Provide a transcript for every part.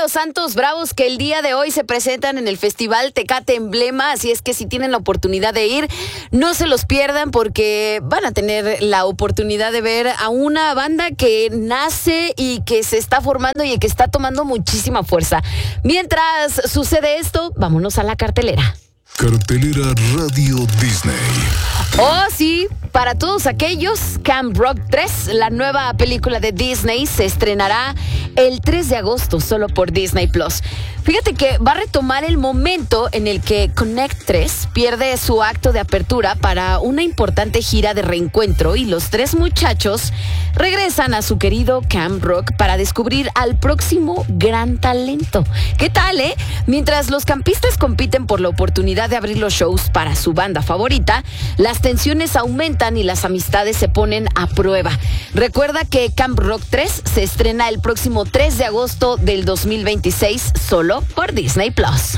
los Santos Bravos que el día de hoy se presentan en el Festival Tecate Emblema, así es que si tienen la oportunidad de ir, no se los pierdan porque van a tener la oportunidad de ver a una banda que nace y que se está formando y que está tomando muchísima fuerza. Mientras sucede esto, vámonos a la cartelera. Cartelera Radio Disney. Oh, sí, para todos aquellos, Camp Rock 3, la nueva película de Disney, se estrenará el 3 de agosto solo por Disney Plus. Fíjate que va a retomar el momento en el que Connect 3 pierde su acto de apertura para una importante gira de reencuentro y los tres muchachos regresan a su querido Camp Rock para descubrir al próximo gran talento. ¿Qué tal, Mientras los campistas compiten por la oportunidad de abrir los shows para su banda favorita, las tensiones aumentan y las amistades se ponen a prueba. Recuerda que Camp Rock 3 se estrena el próximo 3 de agosto del 2026 solo por Disney Plus.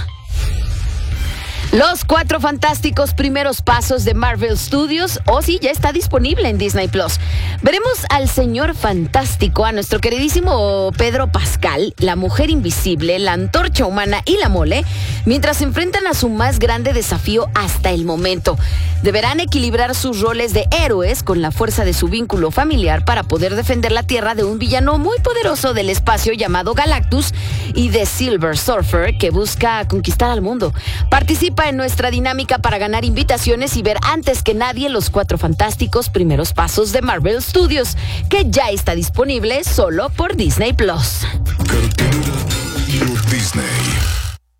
Los 4 fantásticos primeros pasos de Marvel Studios, sí, ya está disponible en Disney Plus. Veremos al señor fantástico, a nuestro queridísimo Pedro Pascal, la mujer invisible, la antorcha humana y la mole, mientras se enfrentan a su más grande desafío hasta el momento. Deberán equilibrar sus roles de héroes con la fuerza de su vínculo familiar para poder defender la Tierra de un villano muy poderoso del espacio llamado Galactus y de Silver Surfer que busca conquistar al mundo. Participa en nuestra dinámica para ganar invitaciones y ver antes que nadie los 4 fantásticos primeros pasos de Marvel Studios, que ya está disponible solo por Disney Plus. Cartelera Radio Disney.